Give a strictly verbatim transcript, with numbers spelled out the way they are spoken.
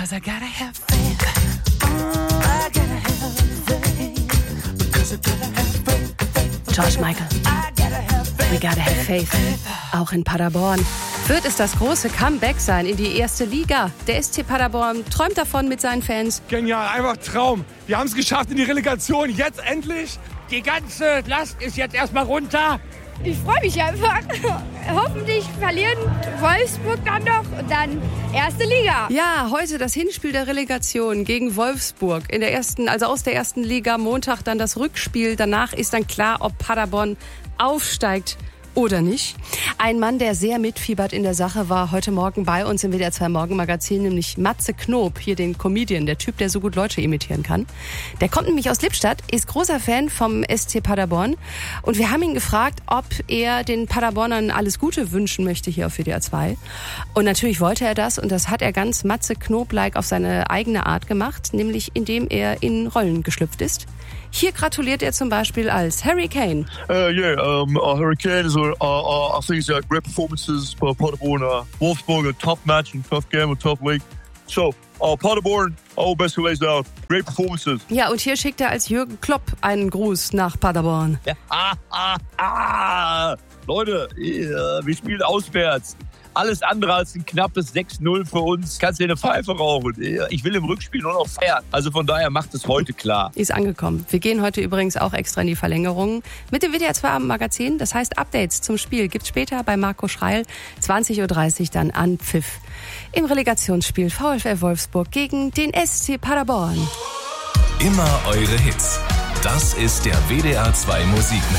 Cause I gotta have faith. Oh, I gotta have faith. Because I gotta have faith. George Michael. We gotta have faith. Auch in Paderborn. Wird es das große Comeback sein in die erste Liga? Der S C Paderborn träumt davon mit seinen Fans. Genial, einfach Traum. Wir haben es geschafft in die Relegation. Jetzt endlich. Die ganze Last ist jetzt erstmal runter. Ich freue mich einfach. Hoffentlich verlieren Wolfsburg dann noch und dann erste Liga. Ja, heute das Hinspiel der Relegation gegen Wolfsburg in der ersten, also aus der ersten Liga. Montag dann das Rückspiel. Danach ist dann klar, ob Paderborn aufsteigt oder nicht. Ein Mann, der sehr mitfiebert in der Sache, war heute Morgen bei uns im W D R zwei Morgenmagazin, nämlich Matze Knob, hier den Comedian, der Typ, der so gut Leute imitieren kann. Der kommt nämlich aus Lippstadt, ist großer Fan vom S C Paderborn und wir haben ihn gefragt, ob er den Paderbornern alles Gute wünschen möchte hier auf W D R zwei. Und natürlich wollte er das und das hat er ganz Matze Knob-like auf seine eigene Art gemacht, nämlich indem er in Rollen geschlüpft ist. Hier gratuliert er zum Beispiel als Harry Kane. Uh, yeah, um, uh, Harry Kane is, uh, uh, I think he's got great performances for Paderborn. Uh, Wolfsburg, a tough match and tough game, a tough league. So, uh, Paderborn, all best lays down. Great performances. Ja, und hier schickt er als Jürgen Klopp einen Gruß nach Paderborn. Ja, ah, ah, ah. Leute, wir spielen auswärts. Alles andere als ein knappes sechs null für uns. Kannst dir eine Pfeife rauchen. Ich will im Rückspiel nur noch feiern. Also von daher macht es heute klar. Ist angekommen. Wir gehen heute übrigens auch extra in die Verlängerung mit dem W D R zwei Abendmagazin. Das heißt, Updates zum Spiel gibt's später bei Marco Schreil. zwanzig Uhr dreißig dann an Pfiff. Im Relegationsspiel VfL Wolfsburg gegen den S C Paderborn. Immer eure Hits. Das ist der W D R zwei Musikmix.